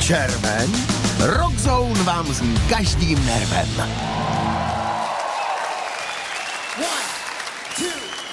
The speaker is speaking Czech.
červen, Rockzone vám zní každým nervem. 1, 2